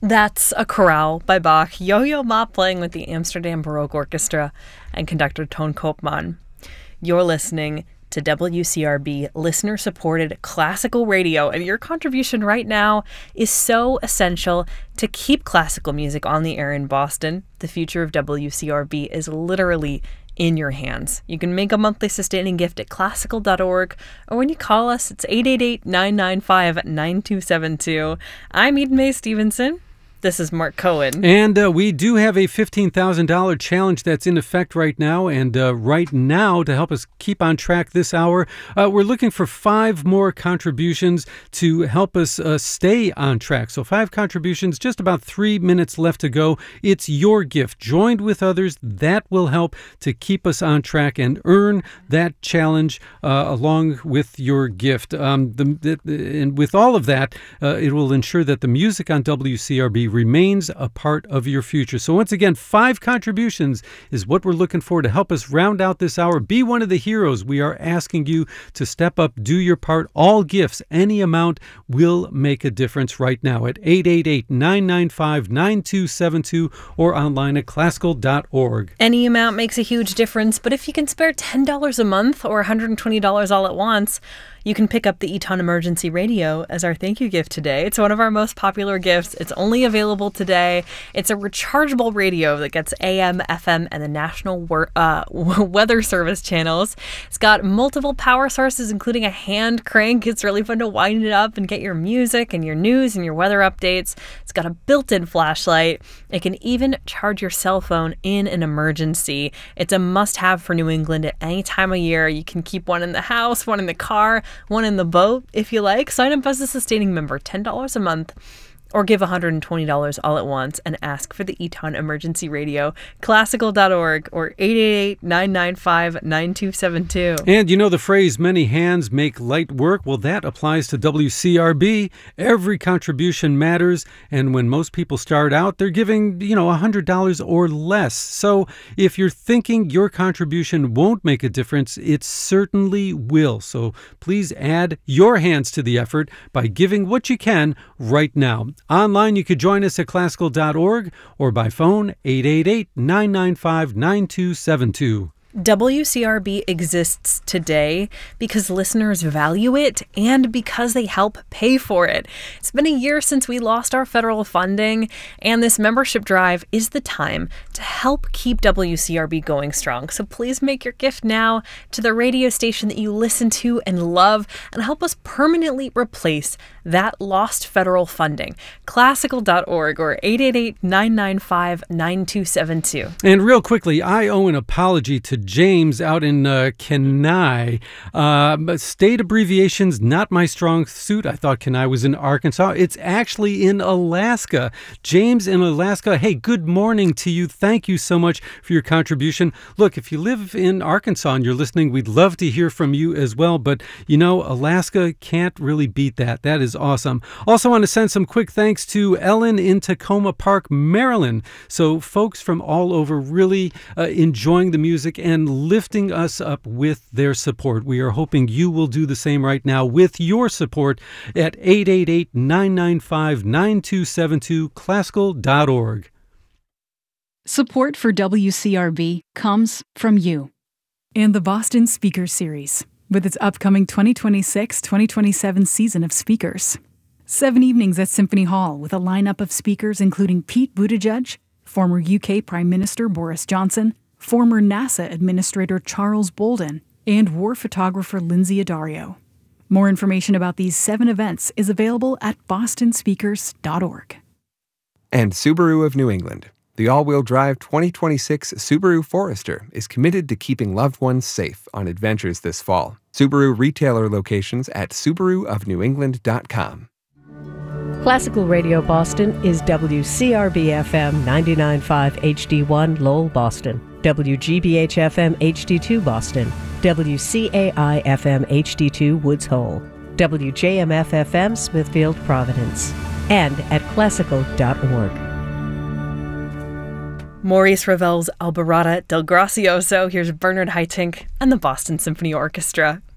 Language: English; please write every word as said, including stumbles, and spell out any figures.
That's a chorale by Bach, Yo-Yo Ma playing with the Amsterdam Baroque Orchestra and conductor Toon Koopman. You're listening to W C R B, listener-supported classical radio, and your contribution right now is so essential to keep classical music on the air in Boston. The future of W C R B is literally in your hands. You can make a monthly sustaining gift at classical dot org, or when you call us, it's eight eight eight, nine nine five, nine two seven two. I'm Eden Mae Stevenson. This is Mark Cohen. And uh, we do have a fifteen thousand dollars challenge that's in effect right now. And uh, right now, to help us keep on track this hour, uh, we're looking for five more contributions to help us uh, stay on track. So five contributions, just about three minutes left to go. It's your gift, joined with others. That will help to keep us on track and earn that challenge uh, along with your gift. Um, the, the, and with all of that, uh, it will ensure that the music on W C R B remains a part of your future. So once again, five contributions is what we're looking for to help us round out this hour. Be one of the heroes. We are asking you to step up, do your part. All gifts, any amount, will make a difference right now at eight eight eight, nine nine five, nine two seven two or online at classical dot org. Any amount makes a huge difference, but if you can spare ten dollars a month or one hundred twenty dollars all at once, you can pick up the Eton Emergency Radio as our thank you gift today. It's one of our most popular gifts. It's only available today. It's a rechargeable radio that gets A M, F M, and the National Wor- uh, Weather Service channels. It's got multiple power sources, including a hand crank. It's really fun to wind it up and get your music and your news and your weather updates. It's got a built-in flashlight. It can even charge your cell phone in an emergency. It's a must-have for New England at any time of year. You can keep one in the house, one in the car, one in the boat, if you like. Sign up as a sustaining member, ten dollars a month, or give one hundred twenty dollars all at once and ask for the Eton Emergency Radio, classical dot org, or eight eight eight, nine nine five, nine two seven two. And you know the phrase, many hands make light work? Well, that applies to W C R B. Every contribution matters, and when most people start out, they're giving, you know, one hundred dollars or less. So if you're thinking your contribution won't make a difference, it certainly will. So please add your hands to the effort by giving what you can right now. Online, you could join us at classical dot org or by phone, eight eight eight, nine nine five, nine two seven two. W C R B exists today because listeners value it and because they help pay for it. It's been a year since we lost our federal funding, and this membership drive is the time to help keep W C R B going strong. So please make your gift now to the radio station that you listen to and love and help us permanently replace that lost federal funding. classical dot org or eight eight eight, nine nine five, nine two seven two. And real quickly, I owe an apology to James out in uh, Kenai. Uh, state abbreviations, not my strong suit. I thought Kenai was in Arkansas. It's actually in Alaska. James in Alaska, hey, good morning to you. Thank you so much for your contribution. Look, if you live in Arkansas and you're listening, we'd love to hear from you as well. But, you know, Alaska can't really beat that. That is awesome. Also want to send some quick thanks to Ellen in Tacoma Park, Maryland. So folks from all over really uh, enjoying the music and and lifting us up with their support. We are hoping you will do the same right now with your support at eight eight eight, nine nine five, nine two seven two, classical dot org. Support for W C R B comes from you. And the Boston Speaker Series, with its upcoming twenty twenty-six twenty twenty-seven season of speakers. Seven evenings at Symphony Hall with a lineup of speakers including Pete Buttigieg, former U K Prime Minister Boris Johnson, former NASA Administrator Charles Bolden, and war photographer Lindsay Addario. More information about these seven events is available at boston speakers dot org. And Subaru of New England. The all-wheel drive twenty twenty-six Subaru Forester is committed to keeping loved ones safe on adventures this fall. Subaru retailer locations at subaru of new england dot com. Classical Radio Boston is W C R B F M ninety-nine point five H D one Lowell, Boston, W G B H F M H D two Boston, W C A I F M H D two Woods Hole, W J M F F M Smithfield, Providence, and at classical dot org. Maurice Ravel's Alborada del Gracioso. Here's Bernard Haitink and the Boston Symphony Orchestra.